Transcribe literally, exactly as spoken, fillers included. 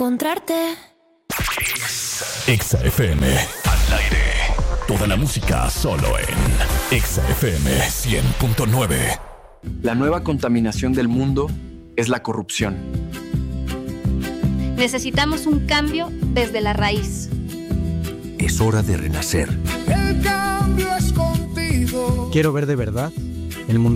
encontrarte. Exa F M. Al aire. Toda la música solo en Exa F M cien punto nueve. La nueva contaminación del mundo es la corrupción. Necesitamos un cambio desde la raíz. Es hora de renacer. El cambio es contigo. Quiero ver de verdad el mundo